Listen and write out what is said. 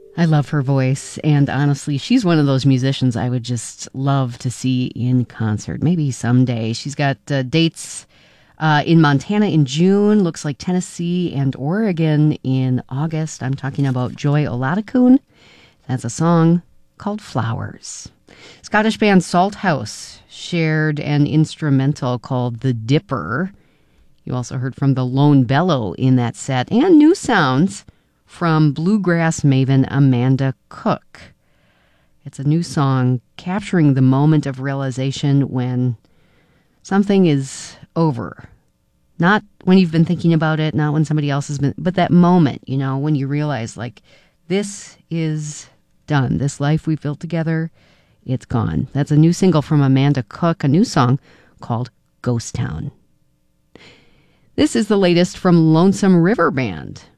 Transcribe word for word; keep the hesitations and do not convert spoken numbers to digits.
I love her voice, and honestly, she's one of those musicians I would just love to see in concert. Maybe someday. She's got uh, dates uh, in Montana in June, looks like Tennessee and Oregon in August. I'm talking about Joy Oladokun. That's a song called Flowers. Scottish band Salthouse shared an instrumental called The Dipper. You also heard from the Lone Bellow in that set, and new sounds from bluegrass maven Amanda Cook. It's a new song capturing the moment of realization when something is over. Not when you've been thinking about it, not when somebody else has been, but that moment, you know, when you realize, like, this is done. This life we've built together, it's gone. That's a new single from Amanda Cook, a new song called Ghost Town. This is the latest from Lonesome River Band.